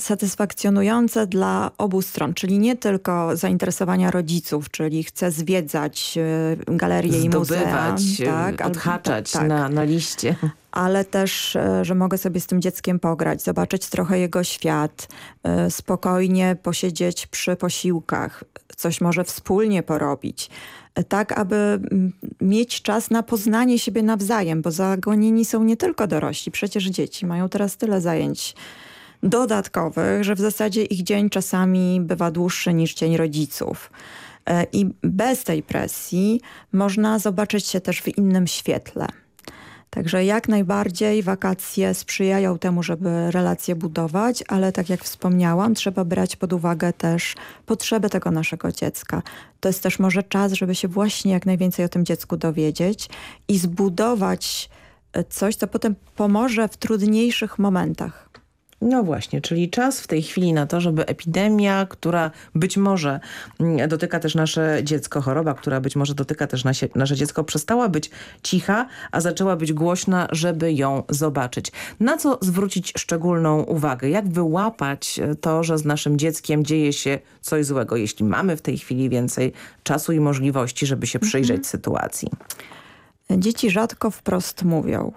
satysfakcjonujące dla obu stron, czyli nie tylko zainteresowania rodziców, czyli chcę zwiedzać galerie i muzea. Tak, odhaczać na liście. Ale też, że mogę sobie z tym dzieckiem pograć, zobaczyć trochę jego świat, spokojnie posiedzieć przy posiłkach, coś może wspólnie porobić. Tak, aby mieć czas na poznanie siebie nawzajem, bo zagonieni są nie tylko dorośli, przecież dzieci mają teraz tyle zajęć dodatkowych, że w zasadzie ich dzień czasami bywa dłuższy niż dzień rodziców. I bez tej presji można zobaczyć się też w innym świetle. Także jak najbardziej wakacje sprzyjają temu, żeby relacje budować, ale tak jak wspomniałam, trzeba brać pod uwagę też potrzeby tego naszego dziecka. To jest też może czas, żeby się właśnie jak najwięcej o tym dziecku dowiedzieć i zbudować coś, co potem pomoże w trudniejszych momentach. No właśnie, czyli czas w tej chwili na to, żeby epidemia, która być może dotyka też nasze dziecko, choroba, która być może dotyka też nasze dziecko, przestała być cicha, a zaczęła być głośna, żeby ją zobaczyć. Na co zwrócić szczególną uwagę? Jak wyłapać to, że z naszym dzieckiem dzieje się coś złego, jeśli mamy w tej chwili więcej czasu i możliwości, żeby się przyjrzeć sytuacji? Dzieci rzadko wprost mówią.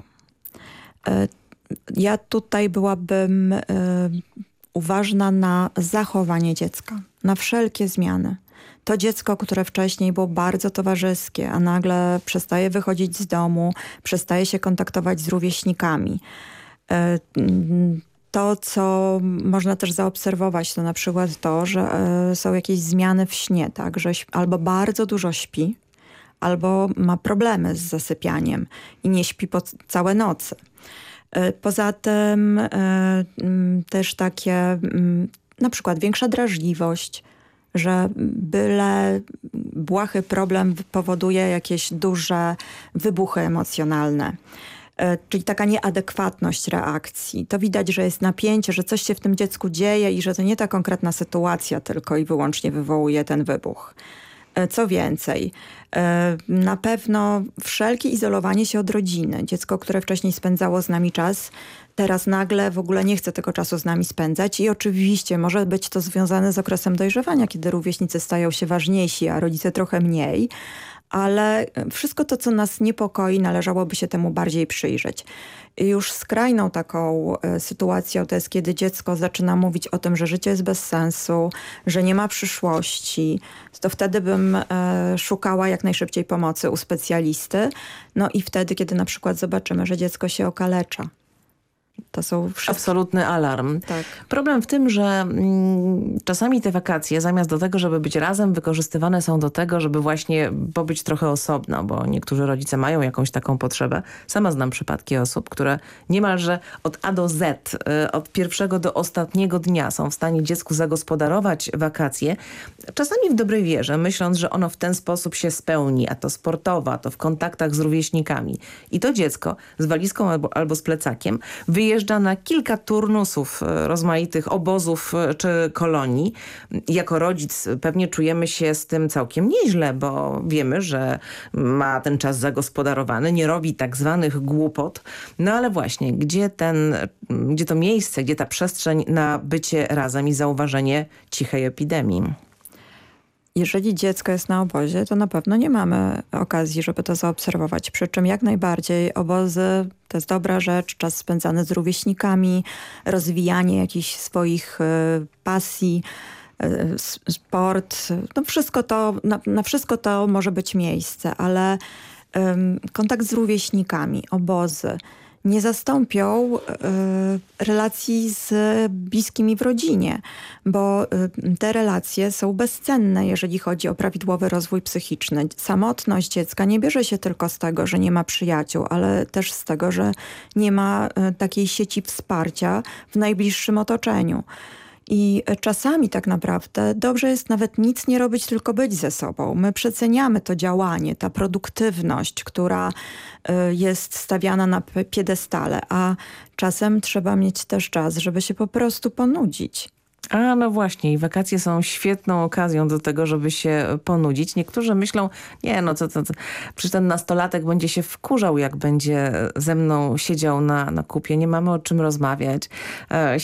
Ja tutaj byłabym uważna na zachowanie dziecka, na wszelkie zmiany. To dziecko, które wcześniej było bardzo towarzyskie, a nagle przestaje wychodzić z domu, przestaje się kontaktować z rówieśnikami. To, co można też zaobserwować, to na przykład to, że są jakieś zmiany w śnie, tak, że albo bardzo dużo śpi, albo ma problemy z zasypianiem i nie śpi po całe nocy. Poza tym też takie na przykład większa drażliwość, że byle błahy problem powoduje jakieś duże wybuchy emocjonalne. Czyli taka nieadekwatność reakcji. To widać, że jest napięcie, że coś się w tym dziecku dzieje i że to nie ta konkretna sytuacja tylko i wyłącznie wywołuje ten wybuch. Co więcej, na pewno wszelkie izolowanie się od rodziny. Dziecko, które wcześniej spędzało z nami czas, teraz nagle w ogóle nie chce tego czasu z nami spędzać i oczywiście może być to związane z okresem dojrzewania, kiedy rówieśnicy stają się ważniejsi, a rodzice trochę mniej. Ale wszystko to, co nas niepokoi, należałoby się temu bardziej przyjrzeć. I już skrajną taką sytuacją to jest, kiedy dziecko zaczyna mówić o tym, że życie jest bez sensu, że nie ma przyszłości. To wtedy bym szukała jak najszybciej pomocy u specjalisty. No i wtedy, kiedy na przykład zobaczymy, że dziecko się okalecza. To są absolutny alarm. Tak. Problem w tym, że czasami te wakacje zamiast do tego, żeby być razem, wykorzystywane są do tego, żeby właśnie pobyć trochę osobno, bo niektórzy rodzice mają jakąś taką potrzebę. Sama znam przypadki osób, które niemalże od A do Z, od pierwszego do ostatniego dnia są w stanie dziecku zagospodarować wakacje. Czasami w dobrej wierze, myśląc, że ono w ten sposób się spełni, a to sportowo, a to w kontaktach z rówieśnikami. I to dziecko z walizką albo z plecakiem wyjeżdża na kilka turnusów rozmaitych obozów czy kolonii. Jako rodzic pewnie czujemy się z tym całkiem nieźle, bo wiemy, że ma ten czas zagospodarowany, nie robi tak zwanych głupot. No ale właśnie, gdzie to miejsce, gdzie ta przestrzeń na bycie razem i zauważenie cichej epidemii? Jeżeli dziecko jest na obozie, to na pewno nie mamy okazji, żeby to zaobserwować. Przy czym jak najbardziej obozy to jest dobra rzecz, czas spędzany z rówieśnikami, rozwijanie jakichś swoich pasji, sport. No wszystko to, na wszystko to może być miejsce, ale kontakt z rówieśnikami, obozy nie zastąpią relacji z bliskimi w rodzinie, bo te relacje są bezcenne, jeżeli chodzi o prawidłowy rozwój psychiczny. Samotność dziecka nie bierze się tylko z tego, że nie ma przyjaciół, ale też z tego, że nie ma takiej sieci wsparcia w najbliższym otoczeniu. I czasami tak naprawdę dobrze jest nawet nic nie robić, tylko być ze sobą. My przeceniamy to działanie, ta produktywność, która jest stawiana na piedestale, a czasem trzeba mieć też czas, żeby się po prostu ponudzić. A no właśnie, i wakacje są świetną okazją do tego, żeby się ponudzić. Niektórzy myślą, nie no co, przecież ten nastolatek będzie się wkurzał, jak będzie ze mną siedział na kupie, nie mamy o czym rozmawiać.